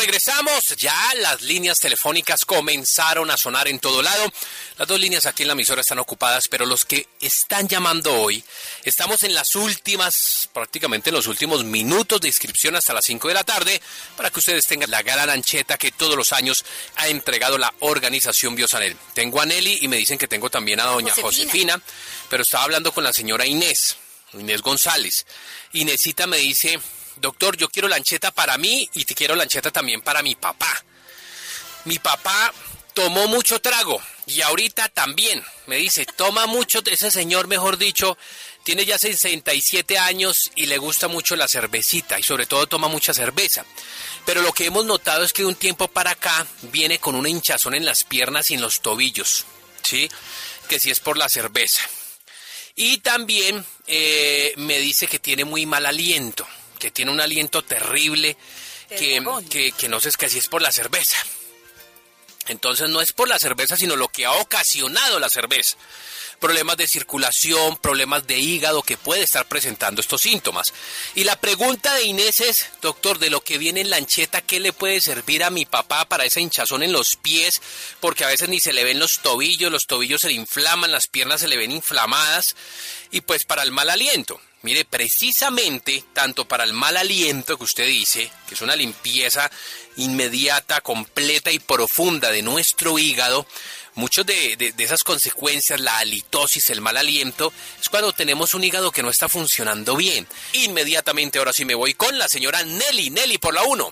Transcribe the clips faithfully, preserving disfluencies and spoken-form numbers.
regresamos. Ya las líneas telefónicas comenzaron a sonar en todo lado. Las dos líneas aquí en la emisora están ocupadas, pero los que están llamando hoy, estamos en las últimas, prácticamente en los últimos minutos de inscripción hasta las cinco de la tarde, para que ustedes tengan la gran ancheta que todos los años ha entregado la organización Biosanel. Tengo a Nelly y me dicen que tengo también a doña Josefina, Josefina pero estaba hablando con la señora Inés, Inés González. Inésita me dice: doctor, yo quiero lancheta para mí y te quiero lancheta también para mi papá. Mi papá tomó mucho trago y ahorita también, me dice, toma mucho, ese señor, mejor dicho, tiene ya sesenta y siete años y le gusta mucho la cervecita y sobre todo toma mucha cerveza. Pero lo que hemos notado es que de un tiempo para acá viene con una hinchazón en las piernas y en los tobillos, ¿sí? Que si es por la cerveza. Y también eh, me dice que tiene muy mal aliento, que tiene un aliento terrible, que, que, que no sé es que si es por la cerveza. Entonces no es por la cerveza, sino lo que ha ocasionado la cerveza. Problemas de circulación, problemas de hígado que puede estar presentando estos síntomas. Y la pregunta de Inés es: doctor, de lo que viene en lancheta, ¿qué le puede servir a mi papá para esa hinchazón en los pies? Porque a veces ni se le ven los tobillos, los tobillos se le inflaman, las piernas se le ven inflamadas. Y pues para el mal aliento. Mire, precisamente, tanto para el mal aliento que usted dice, que es una limpieza inmediata, completa y profunda de nuestro hígado, muchas de, de, de esas consecuencias, la halitosis, el mal aliento, es cuando tenemos un hígado que no está funcionando bien. Inmediatamente, ahora sí me voy con la señora Nelly. Nelly, por la uno.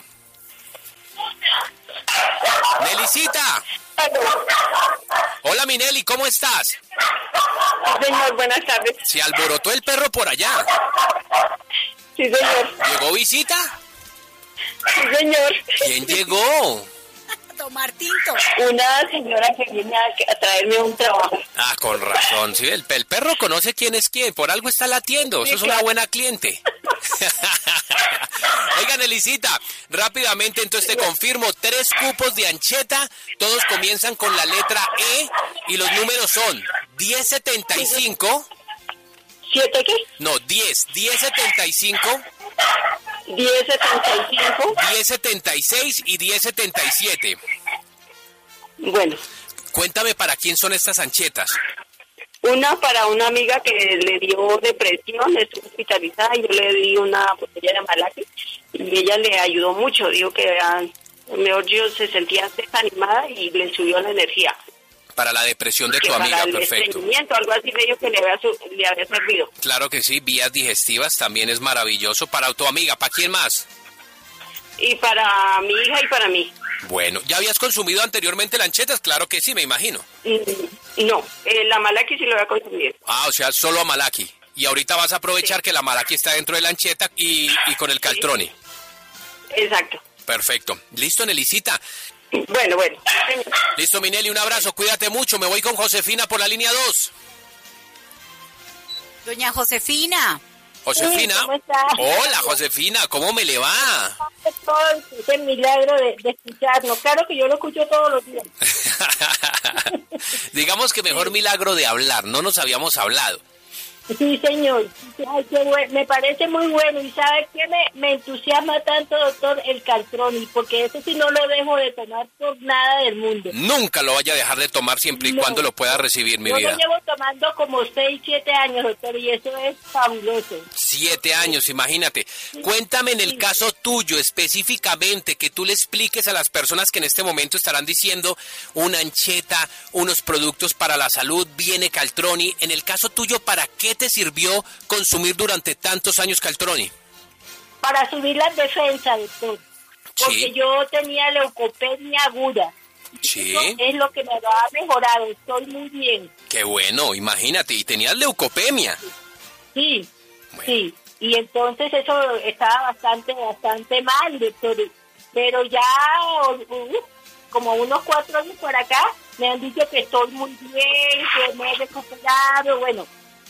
Nelicita. Hola, mi Nelly, ¿cómo estás? Señor, buenas tardes. Se alborotó el perro por allá. Sí, señor. ¿Llegó visita? Sí, señor. ¿Quién llegó? Tomar tinto. Una señora que viene a, a traerme un trabajo. Ah, con razón, sí, el, el perro conoce quién es quién, por algo está latiendo, eso sí, es claro. Una buena cliente. Oigan, Elisita, rápidamente entonces te confirmo, tres cupos de ancheta, todos comienzan con la letra E y los números son diez setenta y cinco. ¿Siete qué? No, diez, diez setenta y cinco. diez setenta y cinco. diez setenta y seis y diez setenta y siete. Bueno. Cuéntame para quién son estas anchetas. Una para una amiga que le dio depresión, estuvo hospitalizada y yo le di una botella de Malaki y ella le ayudó mucho, dijo que mejor yo se sentía desanimada y le subió la energía. Para la depresión de que tu amiga, para el perfecto. Algo así de ello que le había, le había servido. Claro que sí, vías digestivas también es maravilloso. Para tu amiga, ¿para quién más? Y para mi hija y para mí. Bueno, ¿ya habías consumido anteriormente lanchetas? Claro que sí, me imagino. Mm, no, eh, la Malaki sí lo voy a consumir. Ah, o sea, solo a Malaki. Y ahorita vas a aprovechar sí. que la Malaki está dentro de la ancheta y, y con el Caltroni. Sí. Exacto. Perfecto. Listo, Nelicita. Bueno, bueno. Listo, Minelli, un abrazo, cuídate mucho. Me voy con Josefina por la línea dos. Doña Josefina. Josefina. Sí, ¿cómo está? Hola, Josefina, ¿cómo me le va? Todo ese milagro de, de escucharnos. Claro que yo lo escucho todos los días. Digamos que mejor milagro de hablar, no nos habíamos hablado. Sí, señor. Ay, qué bueno. Me parece muy bueno. ¿Y sabe qué me, me entusiasma tanto, doctor? El Caltroni, porque ese sí no lo dejo de tomar por nada del mundo. Nunca lo vaya a dejar de tomar siempre y no. cuando lo pueda recibir, mi Yo vida. Yo lo llevo tomando como seis, siete años, doctor, y eso es fabuloso. Siete años, imagínate. Sí. Cuéntame en el sí. caso tuyo específicamente, que tú le expliques a las personas que en este momento estarán diciendo una ancheta, unos productos para la salud, viene Caltroni. En el caso tuyo, ¿para qué te sirvió consumir durante tantos años Caltroni? Para subir las defensas, doctor. Porque sí. yo tenía leucopenia aguda. Sí. Eso es lo que me lo ha mejorado. Estoy muy bien. Qué bueno, imagínate. ¿Y tenías leucopenia? Sí, bueno. sí. Y entonces eso estaba bastante, bastante mal, doctor. Pero ya uh, como unos cuatro años por acá me han dicho que estoy muy bien, que me he recuperado, bueno.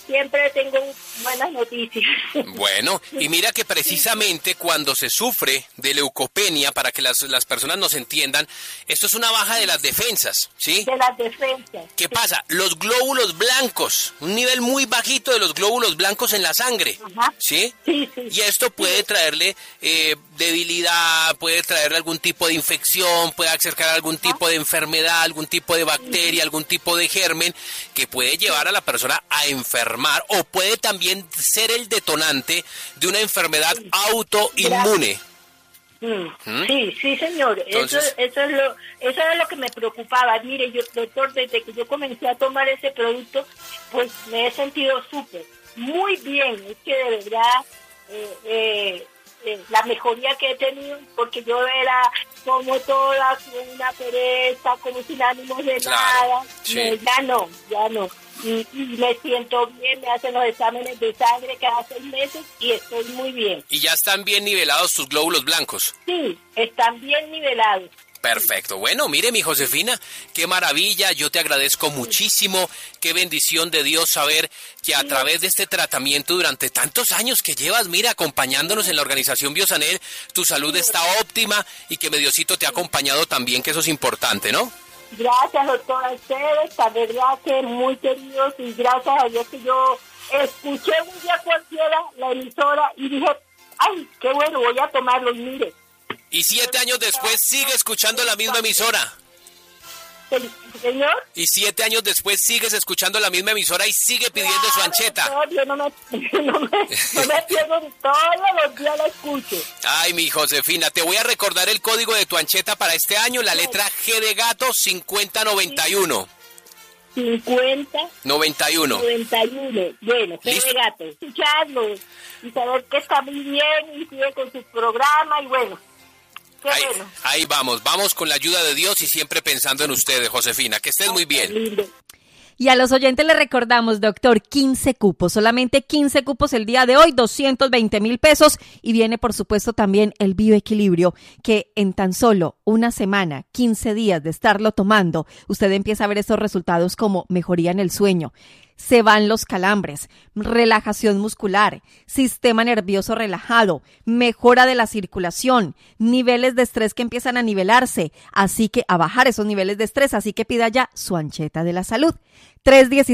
siempre tengo buenas noticias. Bueno, y mira que precisamente cuando se sufre de leucopenia, para que las, las personas nos entiendan, esto es una baja de las defensas, ¿sí? De las defensas. ¿Qué pasa? Los glóbulos blancos, un nivel muy bajito de los glóbulos blancos en la sangre, Ajá. ¿sí? Sí, sí. Y esto puede traerle eh, debilidad, puede traerle algún tipo de infección, puede acercar algún tipo de enfermedad, algún tipo de bacteria, algún tipo de germen que puede llevar a la persona a enfermar o puede también ser el detonante de una enfermedad autoinmune. Mm, ¿Mm? Sí, sí, señor. Entonces, eso, eso es lo, eso era lo que me preocupaba. Mire, yo, doctor, desde que yo comencé a tomar ese producto, pues me he sentido súper, muy bien. Es que de verdad, eh, eh, eh, la mejoría que he tenido, porque yo era como toda, con una pereza, como sin ánimos de Claro, nada. sí. Me- ya no, ya no. Y, y me siento bien, me hacen los exámenes de sangre cada seis meses y estoy muy bien. y ya están bien nivelados tus glóbulos blancos. Sí, están bien nivelados. Perfecto. Bueno, mire, mi Josefina, qué maravilla. Yo te agradezco muchísimo. Qué bendición de Dios saber que a través de este tratamiento durante tantos años que llevas, mira, acompañándonos en la organización Biosanel, tu salud está óptima y que Diosito te ha acompañado también, que eso es importante, ¿no? Gracias, doctora, a ustedes, la verdad que muy queridos y gracias a Dios que yo escuché un día cualquiera la emisora y dije, ay, qué bueno, voy a tomarlo y mire. Y siete años después sigue escuchando la misma emisora. Se- Señor. Y siete años después sigues escuchando la misma emisora y sigue pidiendo su ancheta. No, yo no me, no me, no me pierdo, todos los días la escucho. Ay, mi Josefina, te voy a recordar el código de tu ancheta para este año, la letra G de gato cincuenta noventa y uno. cincuenta noventa y uno. noventa y uno. Bueno, qué Listo. gato. Escucharlo y saber que está muy bien y sigue con su programa y bueno. Qué Ahí, bueno. ahí vamos, vamos con la ayuda de Dios y siempre pensando en ustedes, Josefina. Que estés muy bien. Lindo. Y a los oyentes les recordamos, doctor, quince cupos, solamente quince cupos el día de hoy, doscientos veinte mil pesos. Y viene, por supuesto, también el bioequilibrio, que en tan solo una semana, quince días de estarlo tomando, usted empieza a ver estos resultados como mejoría en el sueño. Se van los calambres, relajación muscular, sistema nervioso relajado, mejora de la circulación, niveles de estrés que empiezan a nivelarse, así que a bajar esos niveles de estrés, así que pida ya su ancheta de la salud. tres dieciséis